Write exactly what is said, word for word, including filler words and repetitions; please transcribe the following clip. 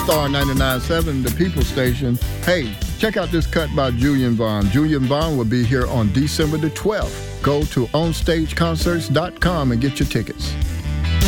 Star ninety-nine point seven, the People Station. Hey, check out this cut by Julian Vaughn. Julian Vaughn will be here on December the twelfth. Go to on stage concerts dot com and get your tickets.